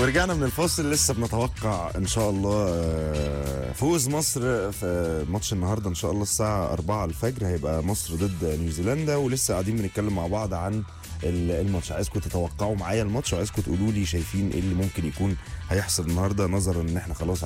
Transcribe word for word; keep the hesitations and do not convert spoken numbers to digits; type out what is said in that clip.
ورجعنا من الفاصل، لسه بنتوقع ان شاء الله فوز مصر في ماتش النهارده ان شاء الله الساعه أربعة الفجر، هيبقى مصر ضد نيوزيلندا. ولسه قاعدين بنتكلم مع بعض عن الماتش. عايزكم تتوقعوا معايا الماتش، وعايزكم تقولوا لي شايفين ايه اللي ممكن يكون هيحصل النهارده، نظرا ان احنا خلاص